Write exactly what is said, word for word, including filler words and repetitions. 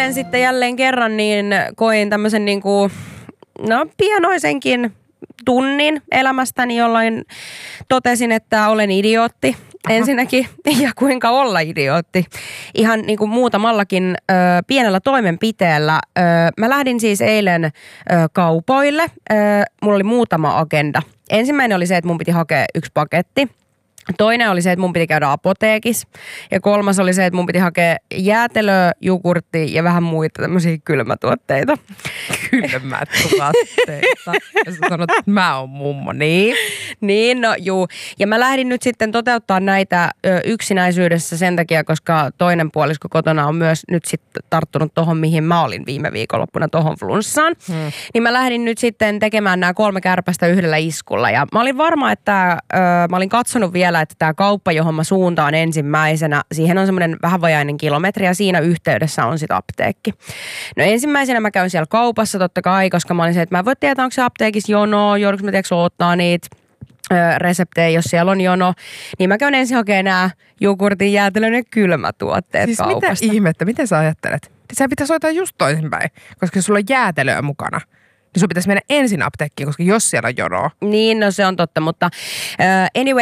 eilen sitten jälleen kerran niin koin tämmöisen niin kuin, no pienoisenkin tunnin elämästäni, jolloin totesin, että olen idiootti. Aha. Ensinnäkin, ja kuinka olla idiootti. Ihan niin kuin muutamallakin ö, pienellä toimenpiteellä. Ö, mä lähdin siis eilen ö, kaupoille. Ö, mulla oli muutama agenda. Ensimmäinen oli se, että mun piti hakea yksi paketti. Toinen oli se, että mun piti käydä apoteekissa. Ja kolmas oli se, että mun piti hakea jäätelöä, jogurttia ja vähän muita tämmöisiä kylmätuotteita. Kylmätuotteita? Ja sä sanot, että mä oon mummo, niin? Niin, no juu. Ja mä lähdin nyt sitten toteuttaa näitä ö, yksinäisyydessä sen takia, koska toinen puolisko kotona on myös nyt sitten tarttunut tohon, mihin mä olin viime viikonloppuna, tohon flunssaan. Hmm. Niin mä lähdin nyt sitten tekemään nämä kolme kärpästä yhdellä iskulla. Ja mä olin varma, että ö, mä olin katsonut vielä, että tämä kauppa, johon mä suuntaan ensimmäisenä, siihen on semmoinen vähän vajainen kilometri ja siinä yhteydessä on sitten apteekki. No ensimmäisenä mä käyn siellä kaupassa totta kai, koska mä olin se, että mä en voi tietää, onko se apteekissa jono, joudunko mä tiedätkö odottaa niitä ö, reseptejä, jos siellä on jono. Niin mä käyn ensin hakemaan nämä jogurtin, jäätelön ja kylmätuotteet siis kaupasta. Siis mitä ihmettä, miten sä ajattelet? Sä pitäisi hoitaa just toisinpäin, koska jos sulla on jäätelöä mukana, niin sun pitäisi mennä ensin apteekkiin, koska jos siellä on jonoa. Niin, no se on totta, mutta uh, anyway,